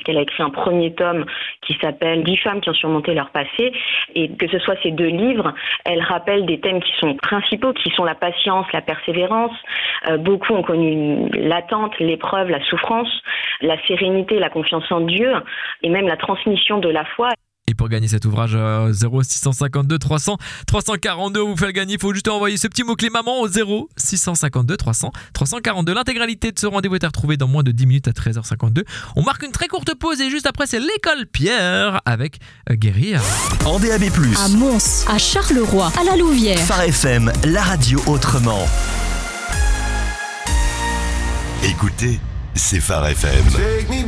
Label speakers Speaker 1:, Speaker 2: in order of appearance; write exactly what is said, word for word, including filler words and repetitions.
Speaker 1: puisqu'elle a écrit un premier tome qui s'appelle « Dix femmes qui ont surmonté leur passé ». Et que ce soit ces deux livres, elle rappelle des thèmes qui sont principaux, qui sont la patience, la persévérance. Euh, beaucoup ont connu l'attente, l'épreuve, la souffrance, la sérénité, la confiance en Dieu et même la transmission de la foi.
Speaker 2: Et pour gagner cet ouvrage, euh, zéro six cent cinquante-deux trois cents trois cent quarante-deux, on vous fait le gagner. Il faut juste envoyer ce petit mot-clé maman au zéro six cent cinquante-deux trois cents trois cent quarante-deux. L'intégralité de ce rendez-vous est à retrouver dans moins de dix minutes à treize heures cinquante-deux. On marque une très courte pause et juste après, c'est l'école Pierre avec euh, Guérir.
Speaker 3: En D A B plus,
Speaker 4: À Mons, à Charleroi, à la Louvière.
Speaker 3: Phare F M, la radio autrement. Écoutez, c'est Phare F M.